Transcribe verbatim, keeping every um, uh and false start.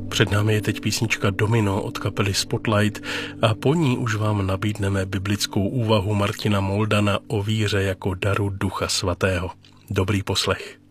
Před námi je teď písnička Domino od kapely Spotlight a po ní už vám nabídneme biblickou úvahu Martina Moldana o víře jako daru Ducha Svatého. Dobrý poslech.